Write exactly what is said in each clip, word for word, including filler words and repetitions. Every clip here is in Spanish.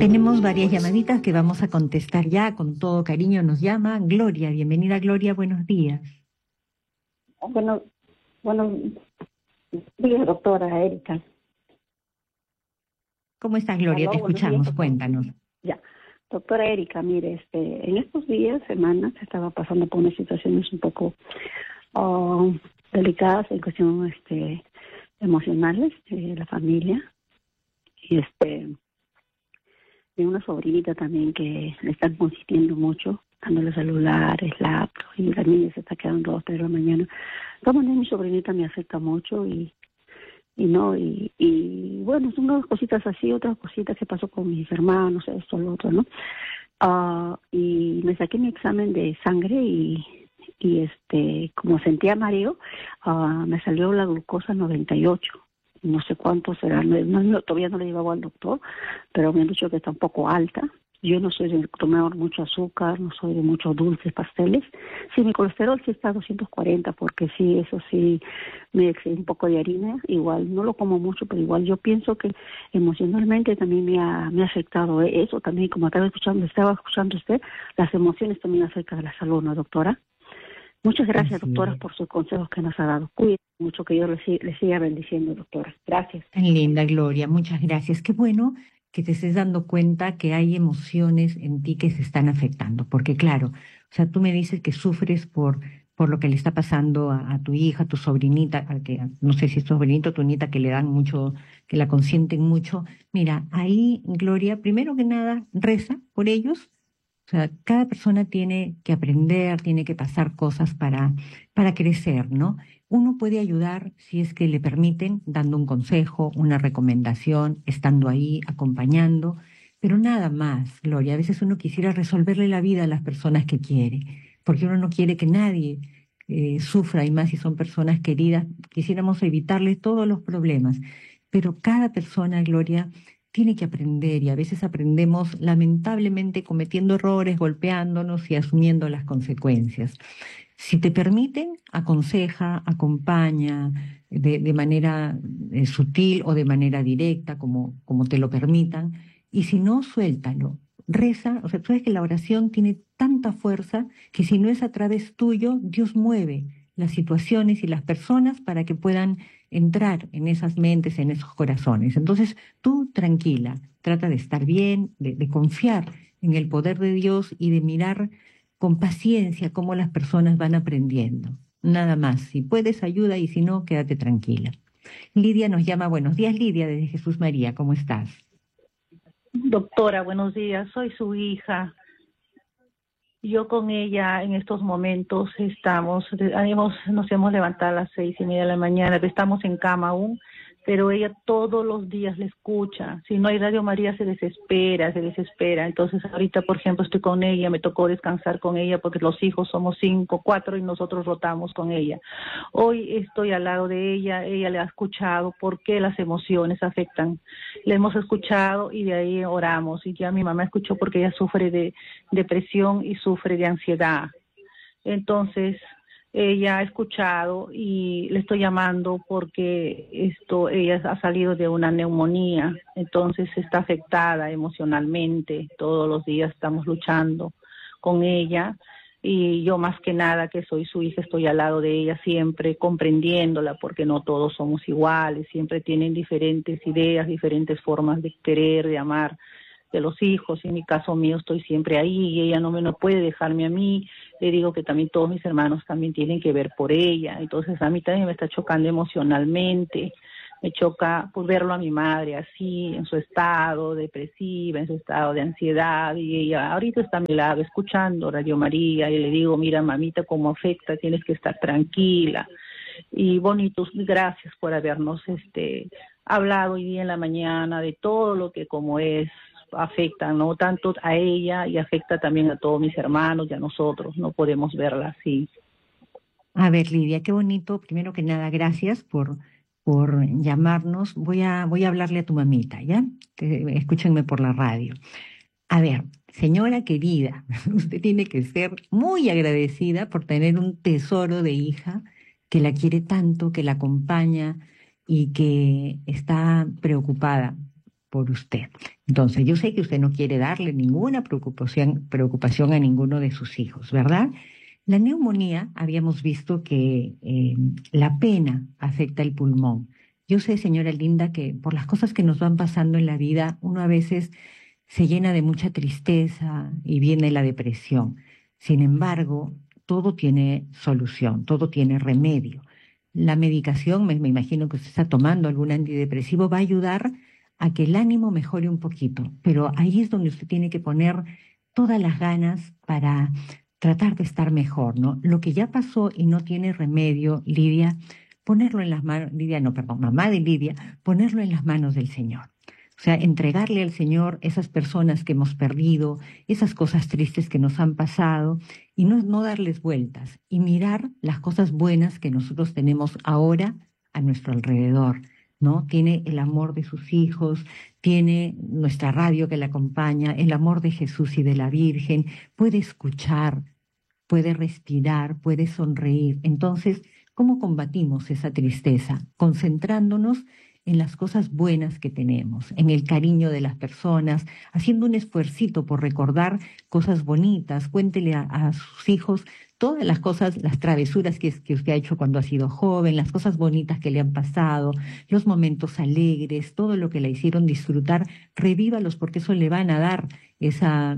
Tenemos varias llamaditas que vamos a contestar ya, con todo cariño nos llama Gloria. Bienvenida Gloria, buenos días. Bueno, buenos días, doctora Erika. ¿Cómo estás, Gloria? Aló, Te buenos escuchamos, días. cuéntanos. Ya, doctora Erika, mire, este, en estos días, semanas, estaba pasando por unas situaciones un poco uh, delicadas en cuestión este, emocionales de la familia. Y este, de una sobrinita también que le están consintiendo mucho, dándole celulares, laptops, y la niña se está quedando a las tres de la mañana. De todas maneras, mi sobrinita me afecta mucho y y no y, y bueno, son unas cositas así, otras cositas que pasó con mis hermanos, esto, lo otro, ¿no? Uh, y me saqué mi examen de sangre y y este como sentía mareo, uh, me salió la glucosa noventa y ocho. No sé cuánto será, no, no, todavía no le llevaba al doctor, pero me han dicho que está un poco alta. Yo no soy de comer mucho azúcar, no soy de muchos dulces, pasteles. Sí, mi colesterol sí está a doscientos cuarenta, porque sí, eso sí, me excede un poco de harina. Igual, no lo como mucho, pero igual yo pienso que emocionalmente también me ha, me ha afectado eso. También, como estaba escuchando, estaba escuchando usted, las emociones también afectan a la salud, ¿no, doctora? Muchas gracias, Así doctora, es. por sus consejos que nos ha dado. Cuídate mucho, que yo le, le siga bendiciendo, doctora. Gracias. Tan linda, Gloria, muchas gracias. Qué bueno que te estés dando cuenta que hay emociones en ti que se están afectando, porque claro, o sea, tú me dices que sufres por, por lo que le está pasando a, a tu hija, a tu sobrinita, a que, no sé si es tu sobrinito o tu nieta, que le dan mucho, que la consienten mucho. Mira, ahí, Gloria, primero que nada, reza por ellos. O sea, cada persona tiene que aprender, tiene que pasar cosas para, para crecer, ¿no? Uno puede ayudar, si es que le permiten, dando un consejo, una recomendación, estando ahí, acompañando, pero nada más, Gloria. A veces uno quisiera resolverle la vida a las personas que quiere, porque uno no quiere que nadie eh, sufra, y más si son personas queridas, quisiéramos evitarle todos los problemas. Pero cada persona, Gloria, tiene que aprender, y a veces aprendemos lamentablemente cometiendo errores, golpeándonos y asumiendo las consecuencias. Si te permiten, aconseja, acompaña de, de manera eh, sutil o de manera directa, como, como te lo permitan, y si no, suéltalo. Reza, o sea, tú sabes que la oración tiene tanta fuerza que si no es a través tuyo, Dios mueve las situaciones y las personas para que puedan entrar en esas mentes, en esos corazones. Entonces, tú tranquila, trata de estar bien, de, de confiar en el poder de Dios y de mirar con paciencia cómo las personas van aprendiendo. Nada más. Si puedes, ayuda, y si no, quédate tranquila. Lidia nos llama. Buenos días, Lidia, desde Jesús María. ¿Cómo estás? Doctora, buenos días. Soy su hija. Yo con ella en estos momentos estamos, hemos, nos hemos levantado a las seis y media de la mañana, estamos en cama aún, pero ella todos los días le escucha. Si no hay Radio María se desespera, se desespera. Entonces ahorita, por ejemplo, estoy con ella, me tocó descansar con ella porque los hijos somos cinco, cuatro y nosotros rotamos con ella. Hoy estoy al lado de ella, ella le ha escuchado por qué las emociones afectan. Le hemos escuchado y de ahí oramos. Y ya mi mamá escuchó porque ella sufre de depresión y sufre de ansiedad. Entonces ella ha escuchado y le estoy llamando porque esto ella ha salido de una neumonía, entonces está afectada emocionalmente. Todos los días estamos luchando con ella y yo más que nada, que soy su hija, estoy al lado de ella siempre comprendiéndola, porque no todos somos iguales, siempre tienen diferentes ideas, diferentes formas de querer, de amar de los hijos. En mi caso mío estoy siempre ahí y ella no me no puede dejarme a mí. Le digo que también todos mis hermanos también tienen que ver por ella. Entonces a mí también me está chocando emocionalmente. Me choca por verlo a mi madre así, en su estado depresiva, en su estado de ansiedad, y ella ahorita está a mi lado escuchando Radio María, y le digo, mira mamita, cómo afecta, tienes que estar tranquila. Y bonitos, gracias por habernos este hablado hoy día en la mañana de todo lo que como es afecta, no tanto a ella, y afecta también a todos mis hermanos y a nosotros. No podemos verla así. A ver, Lidia, qué bonito. Primero que nada, gracias por, por llamarnos. Voy a, voy a hablarle a tu mamita, ¿ya? Que- escúchenme por la radio. A ver, señora querida, usted tiene que ser muy agradecida por tener un tesoro de hija que la quiere tanto, que la acompaña y que está preocupada por usted. Entonces, yo sé que usted no quiere darle ninguna preocupación, preocupación a ninguno de sus hijos, ¿verdad? La neumonía, habíamos visto que eh, la pena afecta el pulmón. Yo sé, señora Linda, que por las cosas que nos van pasando en la vida, uno a veces se llena de mucha tristeza y viene la depresión. Sin embargo, todo tiene solución, todo tiene remedio. La medicación, me, me imagino que usted está tomando algún antidepresivo, va a ayudar a que el ánimo mejore un poquito, pero ahí es donde usted tiene que poner todas las ganas para tratar de estar mejor, ¿no? Lo que ya pasó y no tiene remedio, Lidia, ponerlo en las manos, Lidia, no, perdón, mamá de Lidia, ponerlo en las manos del Señor. O sea, entregarle al Señor esas personas que hemos perdido, esas cosas tristes que nos han pasado, y no, no darles vueltas, y mirar las cosas buenas que nosotros tenemos ahora a nuestro alrededor, ¿no? Tiene el amor de sus hijos, tiene nuestra radio que la acompaña, el amor de Jesús y de la Virgen, puede escuchar, puede respirar, puede sonreír. Entonces, ¿cómo combatimos esa tristeza? Concentrándonos en las cosas buenas que tenemos, en el cariño de las personas, haciendo un esfuercito por recordar cosas bonitas. Cuéntele a, a sus hijos todas las cosas, las travesuras que, que usted ha hecho cuando ha sido joven, las cosas bonitas que le han pasado, los momentos alegres, todo lo que le hicieron disfrutar, revívalos porque eso le van a dar esa,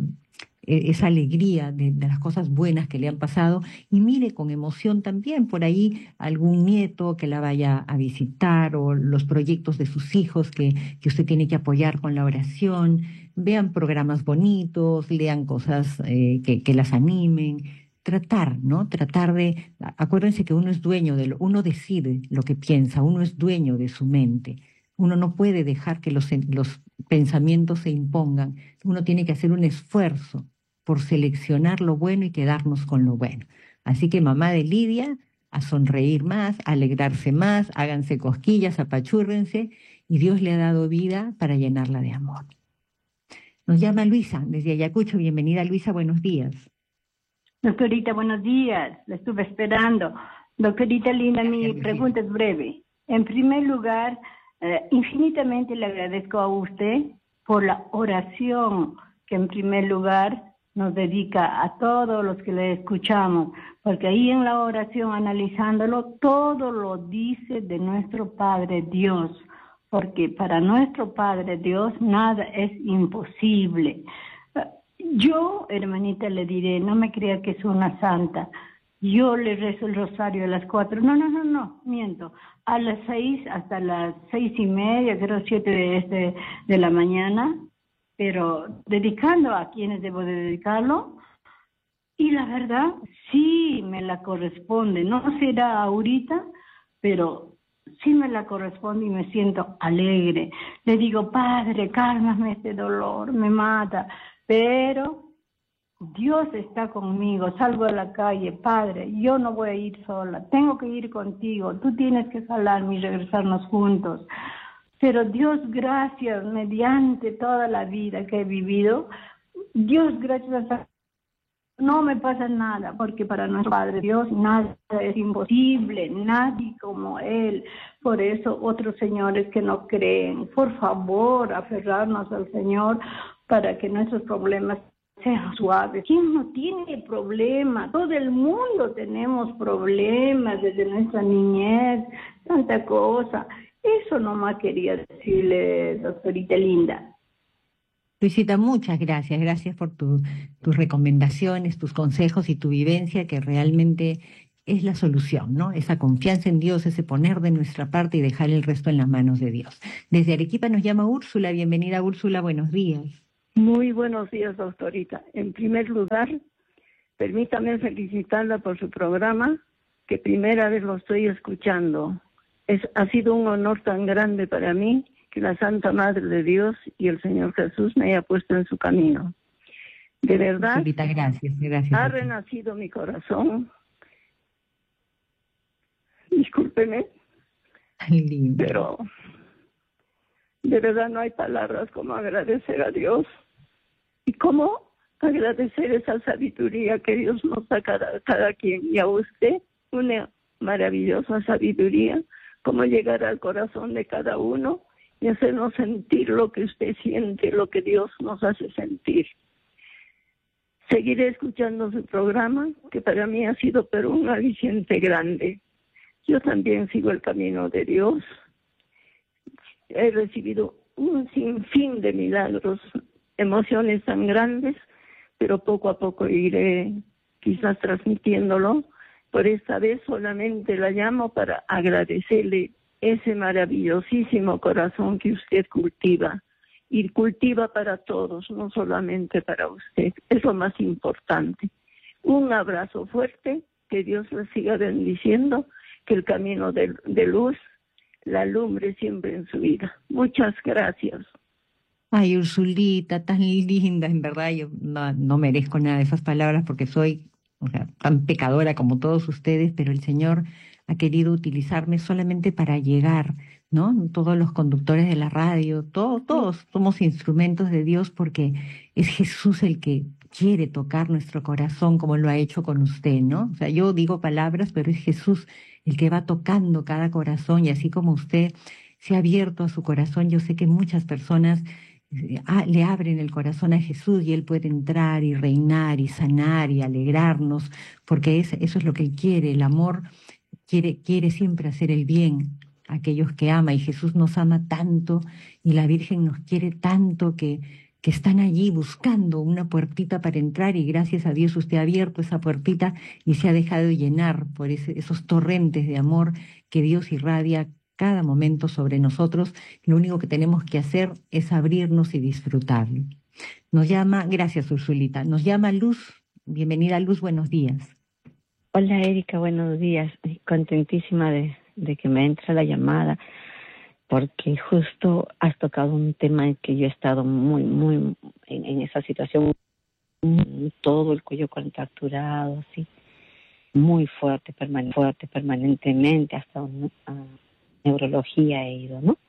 esa alegría de, de las cosas buenas que le han pasado, y mire con emoción también por ahí algún nieto que la vaya a visitar o los proyectos de sus hijos que, que usted tiene que apoyar con la oración. Vean programas bonitos, lean cosas eh, que, que las animen. Tratar, ¿no? Tratar de, acuérdense que uno es dueño de lo, uno decide lo que piensa, uno es dueño de su mente. Uno no puede dejar que los, los pensamientos se impongan. Uno tiene que hacer un esfuerzo por seleccionar lo bueno y quedarnos con lo bueno. Así que mamá de Lidia, a sonreír más, a alegrarse más, háganse cosquillas, apachúrrense, y Dios le ha dado vida para llenarla de amor. Nos llama Luisa desde Ayacucho. Bienvenida, Luisa, buenos días. Doctorita, buenos días. La estuve esperando. Doctorita Linda, mi Gracias, pregunta es breve. En primer lugar, eh, infinitamente le agradezco a usted por la oración que en primer lugar nos dedica a todos los que le escuchamos, porque ahí en la oración, analizándolo, todo lo dice de nuestro Padre Dios, porque para nuestro Padre Dios nada es imposible. Yo, hermanita, le diré, no me crea que soy una santa. Yo le rezo el rosario a las cuatro. No, no, no, no, miento. A las seis, hasta las seis y media, creo siete de, este, de la mañana, pero dedicando a quienes debo de dedicarlo. Y la verdad, sí me la corresponde. No será ahorita, pero sí me la corresponde y me siento alegre. Le digo, Padre, cálmame este dolor, me mata. Pero Dios está conmigo, salgo a la calle, Padre, yo no voy a ir sola, tengo que ir contigo, tú tienes que jalarme y regresarnos juntos. Pero Dios, gracias, mediante toda la vida que he vivido, Dios, gracias a no me pasa nada, porque para nuestro Padre Dios nada es imposible, nadie como Él. Por eso otros señores que no creen, por favor, aferrarnos al Señor para que nuestros problemas sean suaves. ¿Quién no tiene problemas? Todo el mundo tenemos problemas desde nuestra niñez, tanta cosa. Eso nomás quería decirle, doctorita Linda. Luisita, muchas gracias. Gracias por tu, tus recomendaciones, tus consejos y tu vivencia, que realmente es la solución, ¿no? Esa confianza en Dios, ese poner de nuestra parte y dejar el resto en las manos de Dios. Desde Arequipa nos llama Úrsula. Bienvenida, Úrsula. Buenos días. Muy buenos días, doctorita. En primer lugar, permítame felicitarla por su programa, que primera vez lo estoy escuchando. Es, ha sido un honor tan grande para mí que la Santa Madre de Dios y el Señor Jesús me haya puesto en su camino. De verdad, Úrsulita, gracias, gracias ha renacido mi corazón. Discúlpeme, Lindo. pero de verdad no hay palabras como agradecer a Dios y cómo agradecer esa sabiduría que Dios nos da a cada, cada quien, y a usted una maravillosa sabiduría, cómo llegar al corazón de cada uno y hacernos sentir lo que usted siente, lo que Dios nos hace sentir. Seguiré escuchando su programa, que para mí ha sido pero un aliciente grande. Yo también sigo el camino de Dios. He recibido un sinfín de milagros, emociones tan grandes, pero poco a poco iré quizás transmitiéndolo. Por esta vez solamente la llamo para agradecerle ese maravillosísimo corazón que usted cultiva, y cultiva para todos, no solamente para usted. Es lo más importante. Un abrazo fuerte, que Dios le siga bendiciendo, que el camino de, de luz la alumbre siempre en su vida. Muchas gracias. Ay, Ursulita, tan linda, en verdad, yo no, no merezco nada de esas palabras porque soy, o sea, tan pecadora como todos ustedes, pero el Señor ha querido utilizarme solamente para llegar, ¿no? Todos los conductores de la radio, todos, todos somos instrumentos de Dios porque es Jesús el que quiere tocar nuestro corazón como lo ha hecho con usted, ¿no? O sea, yo digo palabras, pero es Jesús el que va tocando cada corazón, y así como usted se ha abierto a su corazón, yo sé que muchas personas ah, le abren el corazón a Jesús y Él puede entrar y reinar y sanar y alegrarnos, porque es, eso es lo que Él quiere. El amor quiere, quiere siempre hacer el bien a aquellos que ama, y Jesús nos ama tanto y la Virgen nos quiere tanto que, que están allí buscando una puertita para entrar, y gracias a Dios usted ha abierto esa puertita y se ha dejado llenar por ese, esos torrentes de amor que Dios irradia cada momento sobre nosotros. Lo único que tenemos que hacer es abrirnos y disfrutarlo. Nos llama, gracias Ursulita, nos llama Luz. Bienvenida Luz, buenos días. Hola Erika, buenos días. Contentísima de, de que me entre la llamada, porque justo has tocado un tema en que yo he estado muy, muy en, en esa situación, todo el cuello contracturado, sí, muy fuerte, permane fuerte permanentemente, hasta una uh, neurología he ido, ¿no?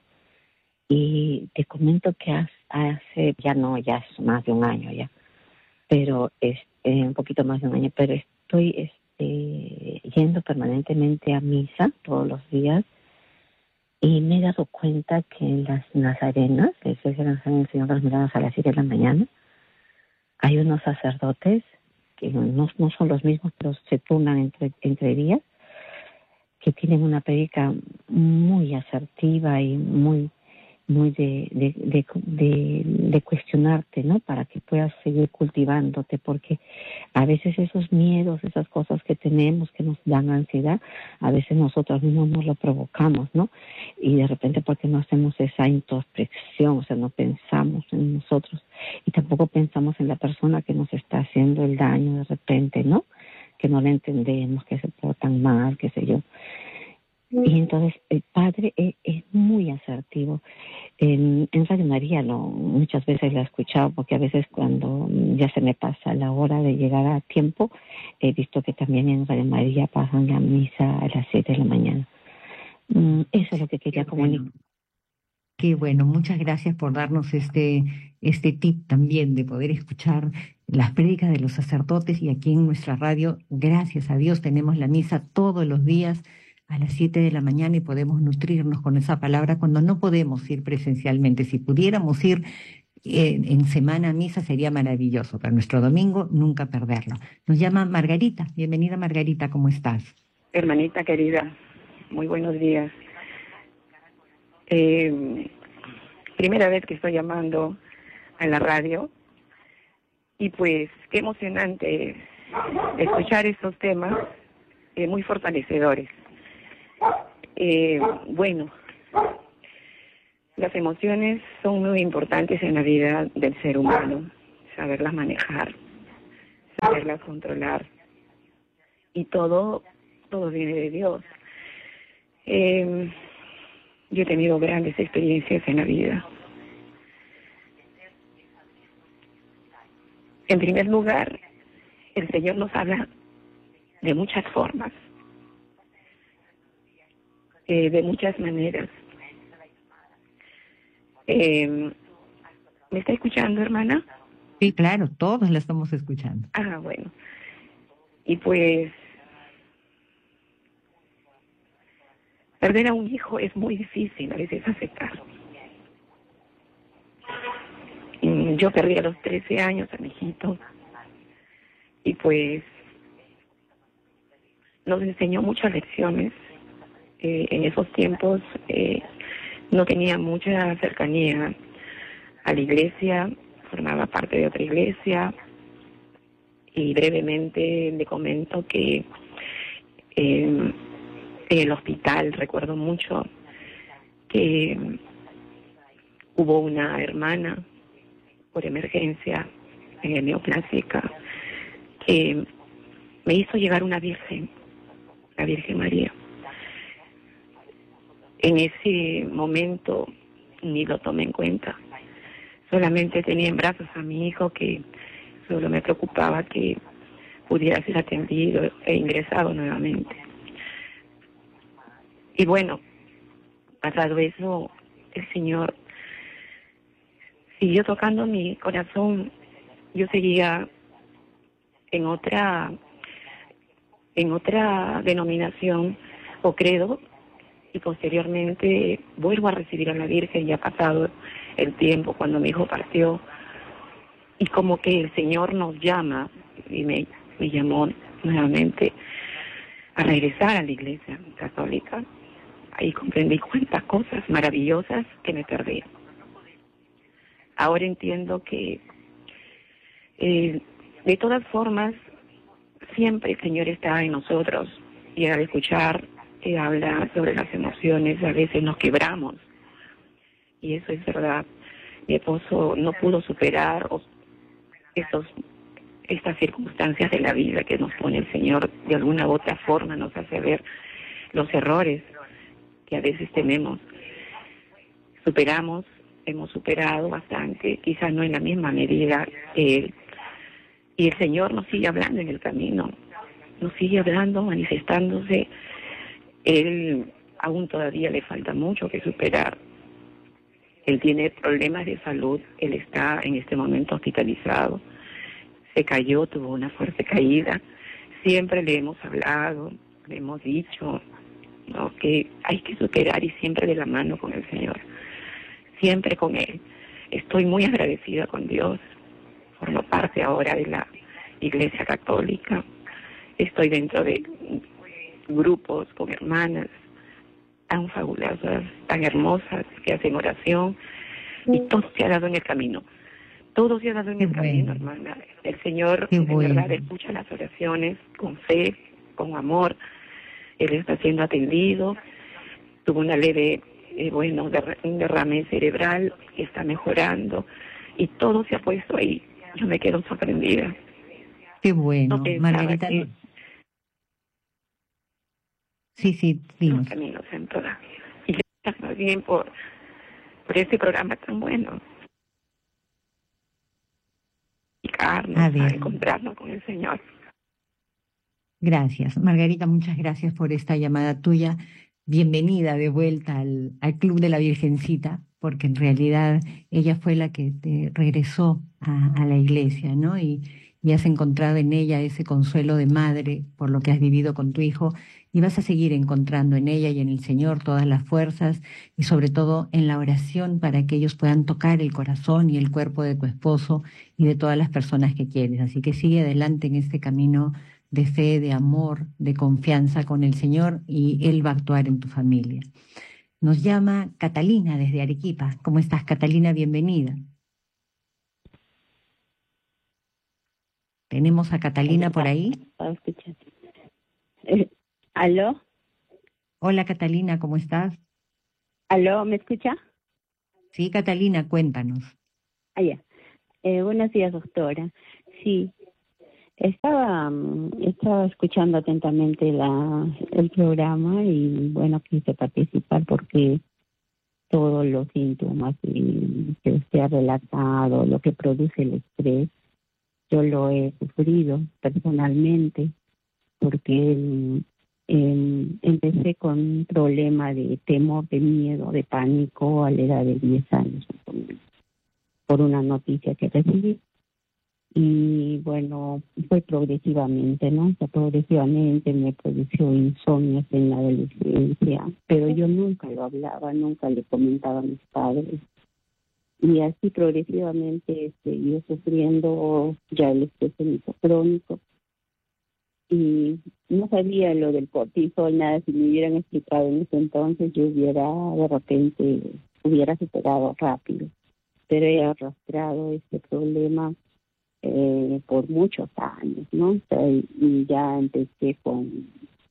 Y te comento que hace, ya no, ya es más de un año ya, pero es eh, un poquito más de un año, pero estoy este, yendo permanentemente a misa todos los días, y me he dado cuenta que en las Nazarenas, la iglesia Nazarena del Señor de los Milagros, a las siete de la mañana, hay unos sacerdotes que no, no son los mismos, pero se turnan entre, entre días, que tienen una prédica muy asertiva y muy muy de, de, de, de, de cuestionarte, ¿no? Para que puedas seguir cultivándote, porque a veces esos miedos, esas cosas que tenemos que nos dan ansiedad, a veces nosotros mismos nos lo provocamos, ¿no? Y de repente porque no hacemos esa introspección, o sea, no pensamos en nosotros y tampoco pensamos en la persona que nos está haciendo el daño de repente, ¿no? Que no le entendemos, que se portan mal, qué sé yo. Y entonces el padre es, es muy asertivo. En, en Radio María lo, muchas veces lo he escuchado, porque a veces cuando ya se me pasa la hora de llegar a tiempo, he visto que también en Radio María pasan la misa a las siete de la mañana. Mm, eso es lo que quería comunicar. Qué bueno, muchas gracias por darnos este, este tip también de poder escuchar las prédicas de los sacerdotes, y aquí en nuestra radio, gracias a Dios, tenemos la misa todos los días a las siete de la mañana y podemos nutrirnos con esa palabra cuando no podemos ir presencialmente. Si pudiéramos ir eh, en semana a misa sería maravilloso, pero nuestro domingo nunca perderlo. Nos llama Margarita. Bienvenida Margarita, ¿cómo estás? Hermanita querida, muy buenos días. Eh, primera vez que estoy llamando a la radio, y pues qué emocionante escuchar estos temas eh, muy fortalecedores. Eh, bueno, las emociones son muy importantes en la vida del ser humano, saberlas manejar, saberlas controlar, y todo, todo viene de Dios. Eh, yo he tenido grandes experiencias en la vida. En primer lugar, el Señor nos habla de muchas formas, eh, de muchas maneras. Eh, ¿Me está escuchando, hermana? Sí, claro, todos la estamos escuchando. Ah, bueno. Y pues, perder a un hijo es muy difícil a veces aceptarlo. yo perdí a los trece años a mi hijito y pues nos enseñó muchas lecciones. Eh, en esos tiempos eh, no tenía mucha cercanía a la iglesia, formaba parte de otra iglesia y brevemente le comento que eh, en el hospital recuerdo mucho que hubo una hermana por emergencia en neoplásica que me hizo llegar una virgen, la Virgen María. En ese momento ni lo tomé en cuenta. Solamente tenía en brazos a mi hijo que solo me preocupaba que pudiera ser atendido e ingresado nuevamente. Y bueno, pasado eso, el Señor siguió tocando mi corazón. Yo seguía en otra, en otra denominación o credo, y posteriormente vuelvo a recibir a la Virgen. Ya ha pasado el tiempo cuando mi hijo partió, y como que el Señor nos llama, y me, me llamó nuevamente a regresar a la Iglesia Católica. Ahí comprendí cuántas cosas maravillosas que me perdí. Ahora entiendo que eh, de todas formas siempre el Señor está en nosotros, y al escuchar que habla sobre las emociones a veces nos quebramos, y eso es verdad. Mi esposo no pudo superar estos, estas circunstancias de la vida que nos pone el Señor. De alguna u otra forma nos hace ver los errores que a veces tenemos. Superamos, hemos superado bastante, quizás no en la misma medida que Él. Y el Señor nos sigue hablando en el camino, nos sigue hablando, manifestándose. Él aún todavía le falta mucho que superar. Él tiene problemas de salud, él está en este momento hospitalizado. Se cayó, tuvo una fuerte caída. Siempre le hemos hablado, le hemos dicho, ¿no?, que hay que superar, y siempre de la mano con el Señor, siempre con Él. Estoy muy agradecida con Dios. Formo parte ahora de la Iglesia Católica. Estoy dentro de grupos con hermanas tan fabulosas, tan hermosas, que hacen oración, y todo se ha dado en el camino. Todo se ha dado en Qué el bueno. camino, hermana. El Señor, Qué de bueno. verdad, escucha las oraciones con fe, con amor. Él está siendo atendido. Tuvo una leve, eh, bueno, derra- un derrame cerebral, que está mejorando, y todo se ha puesto ahí. Yo me quedo sorprendida. Qué No bueno, pensaba Margarita. que no- Sí, sí, los dinos. caminos en toda. Y gracias más bien por, por este programa tan bueno. Dedicarnos A a ver, encontrarnos con el Señor. gracias. Margarita, muchas gracias por esta llamada tuya. Bienvenida de vuelta al, al Club de la Virgencita, porque en realidad ella fue la que te regresó a, a la iglesia, ¿no? Y, y has encontrado en ella ese consuelo de madre por lo que has vivido con tu hijo, y vas a seguir encontrando en ella y en el Señor todas las fuerzas, y sobre todo en la oración, para que ellos puedan tocar el corazón y el cuerpo de tu esposo y de todas las personas que quieres. Así que sigue adelante en este camino de fe, de amor, de confianza con el Señor, y Él va a actuar en tu familia. Nos llama Catalina desde Arequipa. ¿Cómo estás, Catalina? Bienvenida. ¿Tenemos a Catalina por ahí? Estaba escuchando. Eh, ¿Aló? Hola, Catalina, ¿cómo estás? ¿Aló? ¿Me escucha? Sí, Catalina, cuéntanos. Ah, ya. Eh, buenos días, doctora. Sí, estaba, mm, estaba escuchando atentamente la, el programa, y bueno, quise participar porque todos los síntomas y que usted ha relatado, lo que produce el estrés, yo lo he sufrido personalmente, porque mm, em, empecé con un problema de temor, de miedo, de pánico a la edad de diez años, más o menos, por una noticia que recibí. Y bueno, fue progresivamente, ¿no? O sea, progresivamente me produjo insomnios en la adolescencia, pero yo nunca lo hablaba, nunca le comentaba a mis padres. y así progresivamente este, yo sufriendo ya el estrés crónico. Y no sabía lo del cortisol, nada. Si me hubieran explicado en ese entonces, yo hubiera de repente, hubiera superado rápido. Pero he arrastrado este problema eh, por muchos años, ¿no? O sea, y ya empecé con,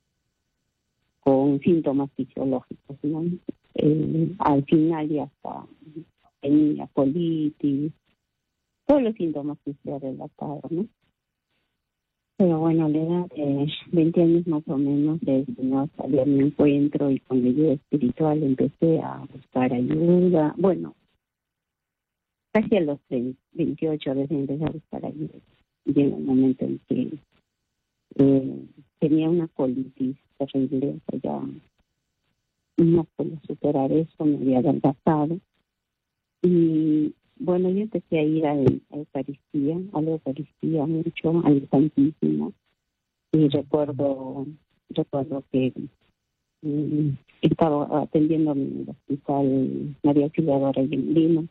con síntomas fisiológicos, ¿no? Eh, al final ya hasta tenía colitis, todos los síntomas que se han relatado, ¿no? Pero bueno, a la edad de veinte años más o menos, el Señor salió a mi encuentro y con mi ayuda espiritual empecé a buscar ayuda. Bueno, casi a los veintiocho veces empecé a buscar ayuda. Y en el momento en que eh, tenía una colitis terrible, o sea, ya no pude superar eso, me había adelgazado. Y bueno, yo empecé a ir a la Eucaristía, a la Eucaristía mucho, al Santísimo. Y recuerdo, recuerdo que um, estaba atendiéndome en el hospital María Auxiliadora en Lima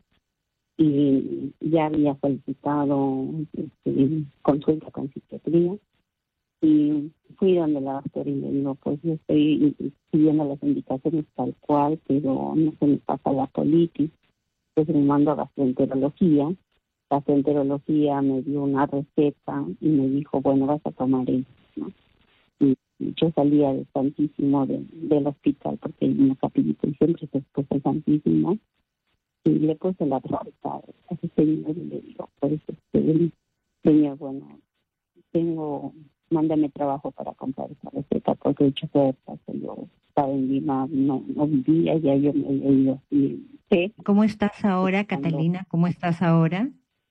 y ya había solicitado este, consulta con psiquiatría. Y fui donde la doctora y le digo, pues yo estoy siguiendo las indicaciones tal cual, pero no se me pasa la colitis. Entonces me mando a gastroenterología. Gastroenterología me dio una receta y me dijo, bueno, vas a tomar esto, ¿no? Y yo salía del Santísimo de, del hospital, porque hay una capillita y siempre se puso el Santísimo, y le puse la receta a ese señor y le digo, pues, este, señor, bueno, tengo, mándame trabajo para comprar esa receta, porque el chofer, yo estaba en Lima, no, no vivía, ya yo me he ido así. Sí. ¿Cómo estás ahora, Catalina? ¿Cómo estás ahora?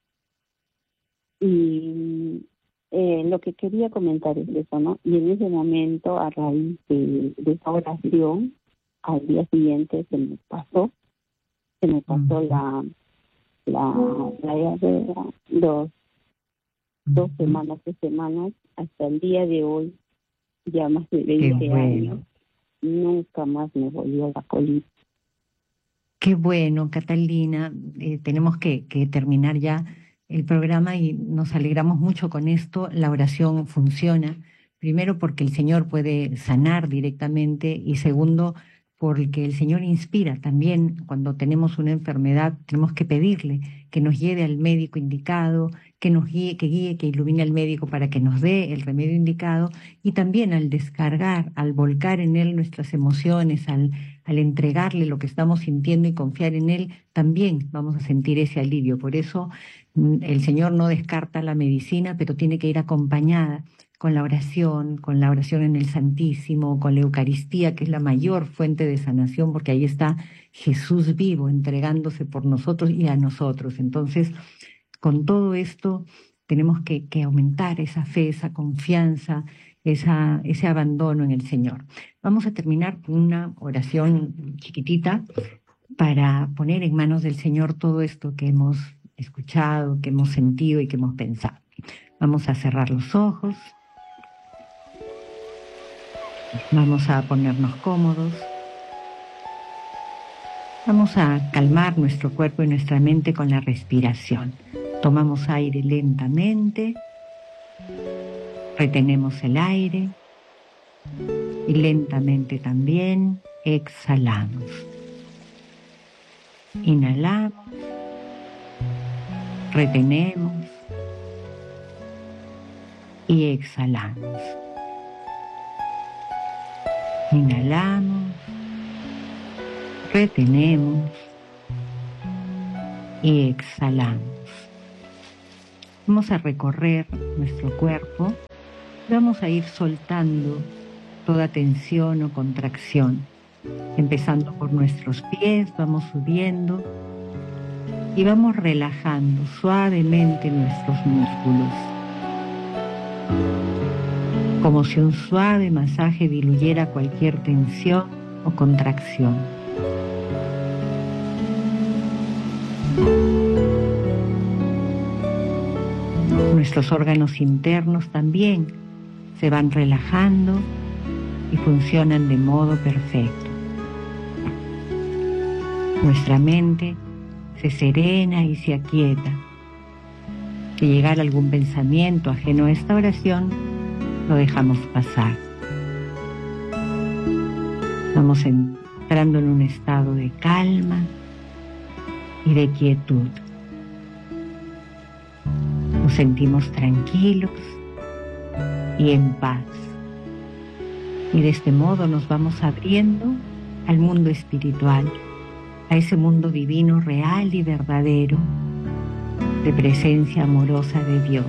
Y eh, lo que quería comentar es eso, ¿no? Y en ese momento, a raíz de, de esa oración, al día siguiente se me pasó, se me pasó uh-huh. la, la, la diarrea, dos, uh-huh. dos semanas, tres semanas, hasta el día de hoy, ya más de veinte bueno. años, nunca más me volvió la colitis. Qué bueno, Catalina. Eh, tenemos que, que terminar ya el programa y nos alegramos mucho con esto. La oración funciona, primero porque el Señor puede sanar directamente y segundo porque el Señor inspira también. Cuando tenemos una enfermedad tenemos que pedirle que nos lleve al médico indicado, que nos guíe, que guíe, que ilumine al médico para que nos dé el remedio indicado, y también al descargar, al volcar en él nuestras emociones, al, al entregarle lo que estamos sintiendo y confiar en él, también vamos a sentir ese alivio. Por eso el Señor no descarta la medicina, pero tiene que ir acompañada con la oración, con la oración en el Santísimo, con la Eucaristía, que es la mayor fuente de sanación, porque ahí está Jesús vivo, entregándose por nosotros y a nosotros. Entonces, con todo esto, tenemos que, que aumentar esa fe, esa confianza, esa, ese abandono en el Señor. Vamos a terminar con una oración chiquitita para poner en manos del Señor todo esto que hemos escuchado, que hemos sentido y que hemos pensado. Vamos a cerrar los ojos. Vamos a ponernos cómodos. Vamos a calmar nuestro cuerpo y nuestra mente con la respiración. Tomamos aire lentamente, retenemos el aire y lentamente también exhalamos. Inhalamos, retenemos y exhalamos. Inhalamos, retenemos y exhalamos. Vamos a recorrer nuestro cuerpo y vamos a ir soltando toda tensión o contracción. Empezando por nuestros pies, vamos subiendo y vamos relajando suavemente nuestros músculos. Como si un suave masaje diluyera cualquier tensión o contracción. Nuestros órganos internos también se van relajando y funcionan de modo perfecto. Nuestra mente se serena y se aquieta. Si llegara algún pensamiento ajeno a esta oración, lo dejamos pasar. Vamos entrando en un estado de calma y de quietud. Nos sentimos tranquilos y en paz. Y de este modo nos vamos abriendo al mundo espiritual, a ese mundo divino real y verdadero, de presencia amorosa de Dios.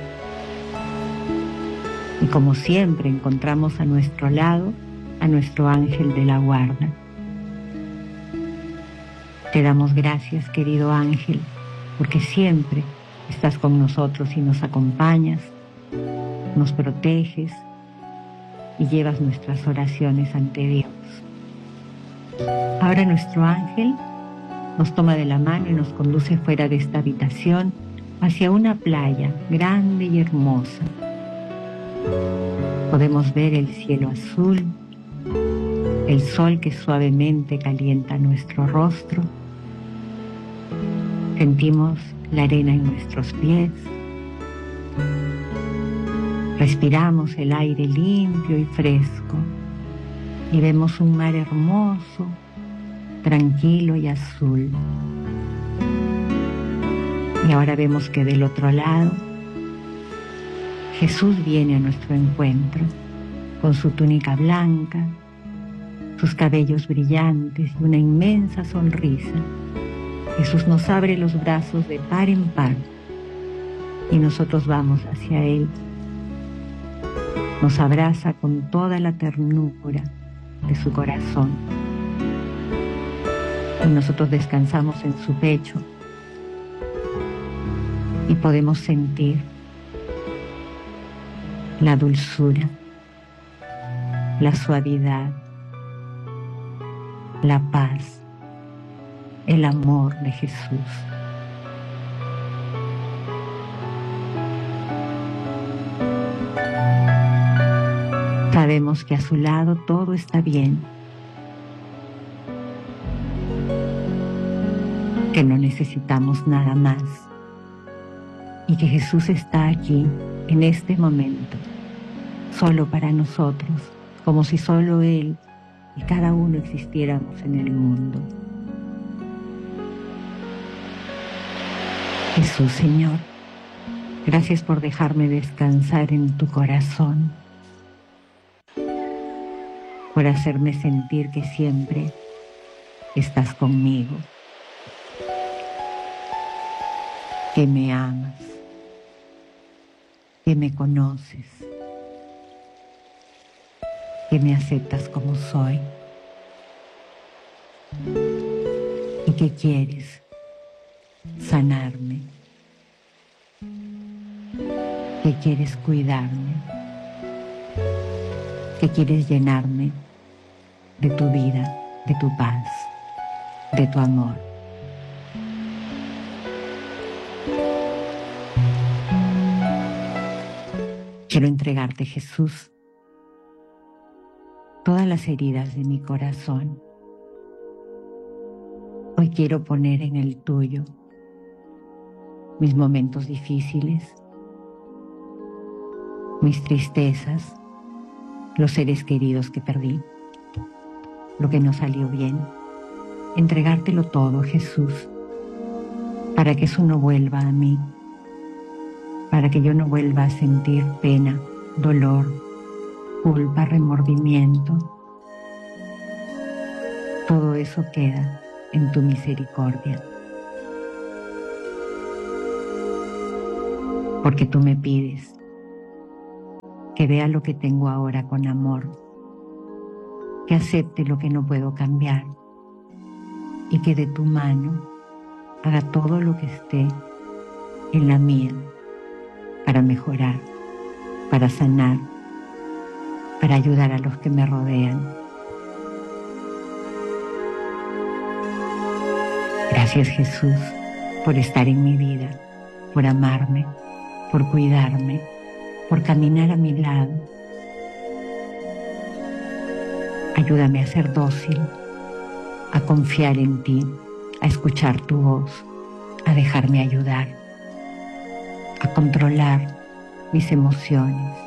Y como siempre encontramos a nuestro lado a nuestro ángel de la guarda. Te damos gracias, querido ángel, porque siempre estás con nosotros y nos acompañas, nos proteges y llevas nuestras oraciones ante Dios. Ahora nuestro ángel nos toma de la mano y nos conduce fuera de esta habitación hacia una playa grande y hermosa. Podemos ver el cielo azul, el sol que suavemente calienta nuestro rostro. Sentimos la arena en nuestros pies. Respiramos el aire limpio y fresco y vemos un mar hermoso, tranquilo y azul. Y ahora vemos que del otro lado Jesús viene a nuestro encuentro con su túnica blanca, sus cabellos brillantes y una inmensa sonrisa. Jesús nos abre los brazos de par en par y nosotros vamos hacia Él. Nos abraza con toda la ternura de su corazón y nosotros descansamos en su pecho y podemos sentir la dulzura, la suavidad, la paz, el amor de Jesús. Sabemos que a su lado todo está bien, que no necesitamos nada más y que Jesús está aquí en este momento, solo para nosotros, como si solo Él y cada uno existiéramos en el mundo. Jesús, Señor, gracias por dejarme descansar en tu corazón, por hacerme sentir que siempre estás conmigo, que me amas, que me conoces, que me aceptas como soy y que quieres sanarme, que quieres cuidarme, que quieres llenarme de tu vida, de tu paz, de tu amor. Quiero entregarte, Jesús, todas las heridas de mi corazón. Hoy quiero poner en el tuyo mis momentos difíciles, mis tristezas, los seres queridos que perdí, lo que no salió bien. Entregártelo todo, Jesús, para que eso no vuelva a mí, para que yo no vuelva a sentir pena, dolor, culpa, remordimiento. Todo eso queda en tu misericordia. Porque tú me pides que vea lo que tengo ahora con amor, que acepte lo que no puedo cambiar y que de tu mano haga todo lo que esté en la mía para mejorar, para sanar, para ayudar a los que me rodean. Gracias, Jesús, por estar en mi vida, por amarme, por cuidarme, por caminar a mi lado. Ayúdame a ser dócil, a confiar en ti, a escuchar tu voz, a dejarme ayudar, a controlar mis emociones.